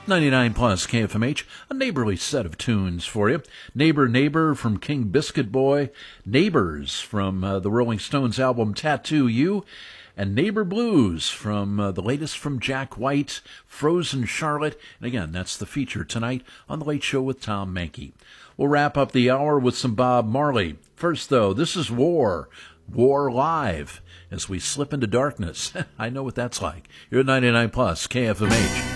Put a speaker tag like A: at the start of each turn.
A: 99 plus KFMH, a neighborly set of tunes for you. Neighbor, Neighbor from King Biscuit Boy, Neighbors from the Rolling Stones album Tattoo You, and Neighbor Blues from the latest from Jack White, Frozen Charlotte. And again, that's the feature tonight on The Late Show with Tom Mankey. We'll wrap up the hour with some Bob Marley. First, though, this is War Live, as we slip into darkness. I know what that's like. You're at 99 plus KFMH.